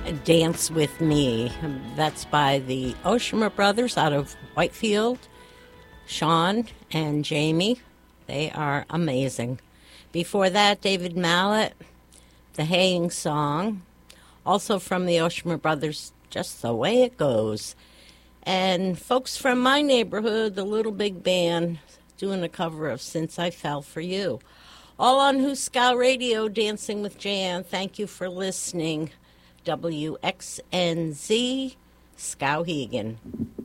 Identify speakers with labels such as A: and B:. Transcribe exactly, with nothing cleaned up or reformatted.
A: Dance With Me. That's by the Oshima Brothers out of Whitefield. Sean and Jamie, they are amazing. Before that, David Mallet, The Haying Song, also from the Oshima Brothers, Just the Way It Goes. And folks from my neighborhood, the Little Big Band, doing a cover of Since I Fell for You. All on Huskow Radio, Dancing with Jan. Thank you for listening. W X N Z, Skowhegan.